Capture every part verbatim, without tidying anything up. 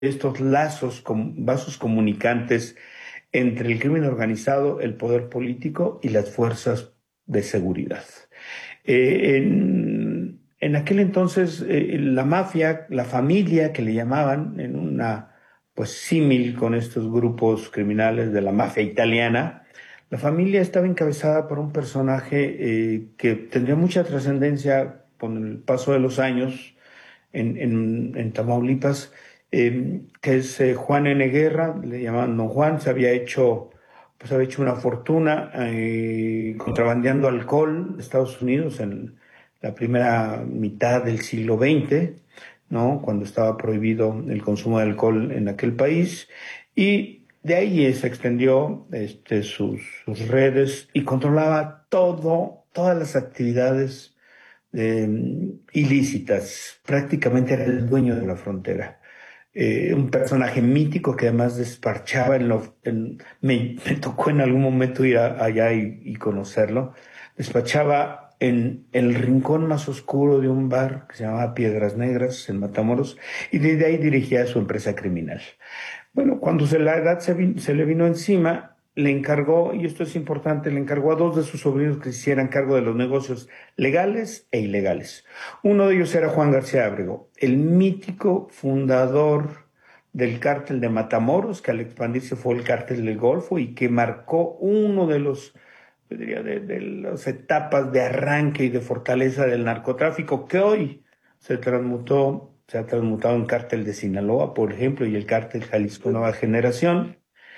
estos lazos, com- vasos comunicantes entre el crimen organizado, el poder político y las fuerzas de seguridad. Eh, en, en aquel entonces, eh, la mafia, la familia que le llamaban, en una pues símil con estos grupos criminales de la mafia italiana, la familia estaba encabezada por un personaje eh, que tendría mucha trascendencia con el paso de los años en, en, en Tamaulipas, eh, que es eh, Juan N. Guerra, le llamaban Don Juan. Se había hecho, pues había hecho una fortuna eh, contrabandeando alcohol de Estados Unidos en la primera mitad del siglo veinte, ¿no? Cuando estaba prohibido el consumo de alcohol en aquel país. Y de ahí se extendió este, sus, sus redes y controlaba todo, todas las actividades eh, ilícitas. Prácticamente era el dueño de la frontera. Eh, un personaje mítico que además despachaba en lo... en- me, me tocó en algún momento ir a- allá y, y conocerlo. Despachaba en el rincón más oscuro de un bar que se llamaba Piedras Negras en Matamoros, y desde ahí dirigía su empresa criminal. Bueno, cuando se, la edad se, vin- se le vino encima, le encargó, y esto es importante, le encargó a dos de sus sobrinos que se hicieran cargo de los negocios legales e ilegales. Uno de ellos era Juan García Ábrego, el mítico fundador del cártel de Matamoros, que al expandirse fue el cártel del Golfo y que marcó uno de los, yo diría, de, de las etapas de arranque y de fortaleza del narcotráfico, que hoy se transmutó, se ha transmutado en cártel de Sinaloa, por ejemplo, y el cártel Jalisco Nueva Generación.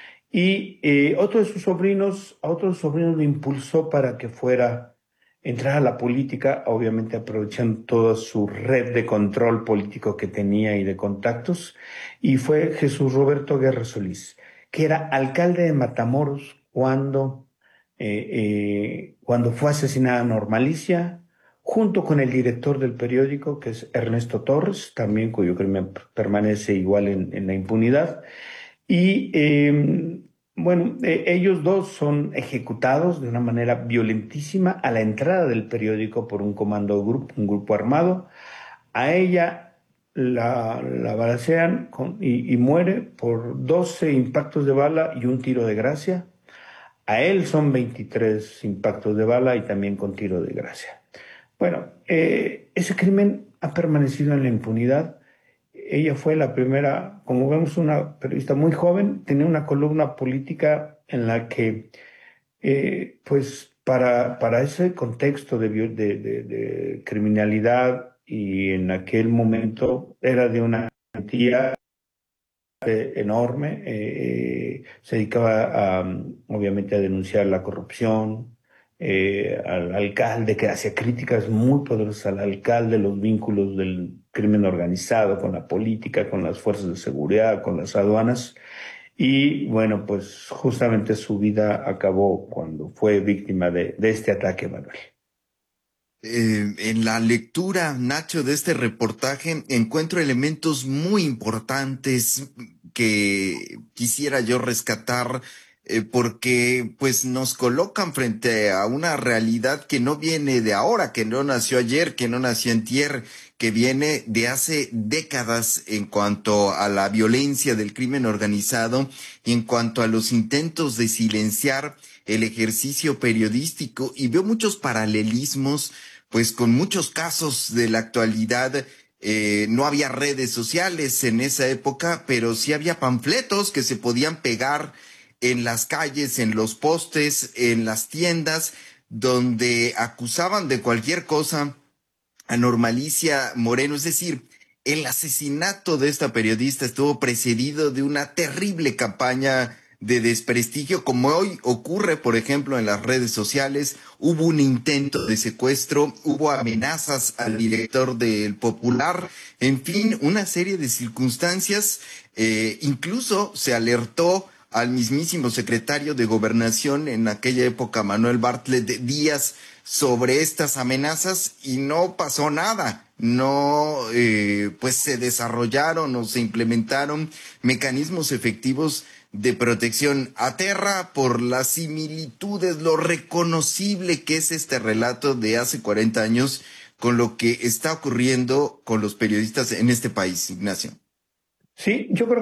Y eh, otro de sus sobrinos, a otro de sus sobrinos lo impulsó para que fuera, entrar a la política, obviamente aprovechando toda su red de control político que tenía y de contactos, y fue Jesús Roberto Guerra Solís, que era alcalde de Matamoros cuando, eh, eh, cuando fue asesinada Normalicia, junto con el director del periódico, que es Ernesto Torres, también cuyo crimen permanece igual en, en la impunidad. Y eh, bueno, eh, ellos dos son ejecutados de una manera violentísima a la entrada del periódico por un comando grupo, un grupo armado. A ella la, la balacean con- y, y muere por doce impactos de bala y un tiro de gracia. A él son veintitrés impactos de bala y también con tiro de gracia. Bueno, eh, ese crimen ha permanecido en la impunidad. Ella fue la primera, como vemos, una periodista muy joven, tenía una columna política en la que, eh, pues, para, para ese contexto de, viol- de, de- de criminalidad y en aquel momento era de una cuantía eh, enorme. Eh, eh, se dedicaba a, mm, obviamente, a denunciar la corrupción, eh, al alcalde, que hacía críticas muy poderosas al alcalde, los vínculos del crimen organizado con la política, con las fuerzas de seguridad, con las aduanas. Y bueno, pues justamente su vida acabó cuando fue víctima de, de este ataque, Manuel. Eh, en la lectura, Nacho, de este reportaje, encuentro elementos muy importantes que quisiera yo rescatar, eh, porque pues nos colocan frente a una realidad que no viene de ahora, que no nació ayer, que no nació antier, que viene de hace décadas en cuanto a la violencia del crimen organizado y en cuanto a los intentos de silenciar el ejercicio periodístico. Y veo muchos paralelismos pues con muchos casos de la actualidad. Eh, no había redes sociales en esa época, pero sí había panfletos que se podían pegar en las calles, en los postes, en las tiendas, donde acusaban de cualquier cosa a Normalicia Moreno. Es decir, el asesinato de esta periodista estuvo precedido de una terrible campaña de desprestigio, como hoy ocurre, por ejemplo, en las redes sociales. Hubo un intento de secuestro, hubo amenazas al director del Popular, en fin, una serie de circunstancias. Eh, incluso se alertó al mismísimo secretario de Gobernación en aquella época, Manuel Bartlett Díaz, sobre estas amenazas y no pasó nada. No, eh, pues se desarrollaron o se implementaron mecanismos efectivos de protección. Aterra por las similitudes, lo reconocible que es este relato de hace cuarenta años con lo que está ocurriendo con los periodistas en este país, Ignacio. Sí, yo creo